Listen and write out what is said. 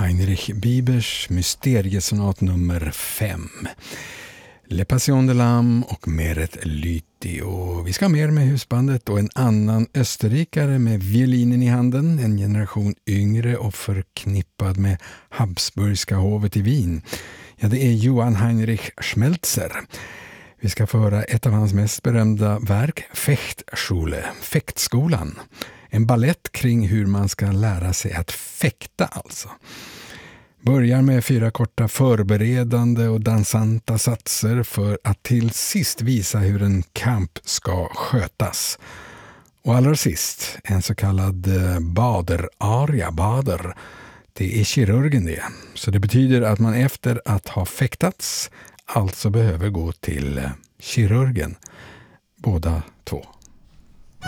Heinrich Biebers mysteriesonat nummer 5. Le Passion de l'âme och Meret Lyti. Och vi ska ha mer med husbandet och en annan österrikare med violinen i handen. En generation yngre och förknippad med Habsburgska hovet i Wien. Ja, det är Johann Heinrich Schmelzer. Vi ska föra ett av hans mest berömda verk, Fechtschule, fäktskolan. En ballett kring hur man ska lära sig att fäkta alltså. Börjar med 4 korta förberedande och dansanta satser för att till sist visa hur en kamp ska skötas. Och allra sist en så kallad bader-aria, bader. Det är kirurgen det. Så det betyder att man efter att ha fäktats alltså behöver gå till kirurgen. Båda två.